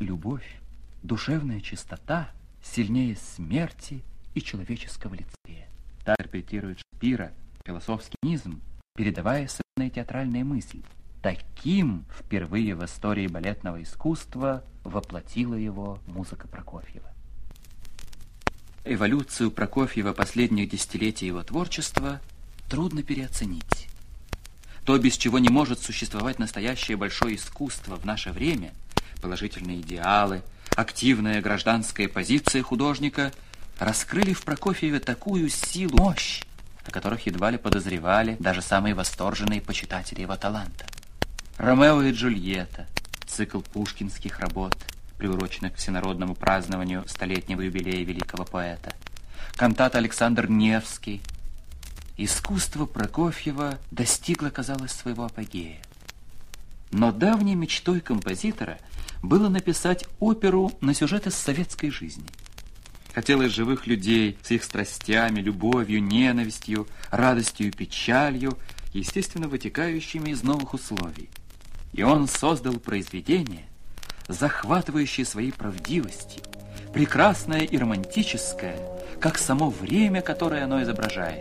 любовь, душевная чистота сильнее смерти и человеческого лицемерия. Так интерпретирует Шекспира философский низм, передавая современные театральные мысли. Таким впервые в истории балетного искусства воплотила его музыка Прокофьева. Эволюцию Прокофьева последних десятилетий его творчества трудно переоценить. То, без чего не может существовать настоящее большое искусство в наше время, положительные идеалы, активная гражданская позиция художника, раскрыли в Прокофьеве такую силу, мощь, о которых едва ли подозревали даже самые восторженные почитатели его таланта. «Ромео и Джульетта», цикл пушкинских работ, приуроченных к всенародному празднованию столетнего юбилея великого поэта, кантата «Александр Невский». Искусство Прокофьева достигло, казалось, своего апогея. Но давней мечтой композитора было написать оперу на сюжет из советской жизни. Хотелось живых людей с их страстями, любовью, ненавистью, радостью и печалью, естественно, вытекающими из новых условий. И он создал произведение, захватывающее своей правдивостью, прекрасное и романтическое, как само время, которое оно изображает.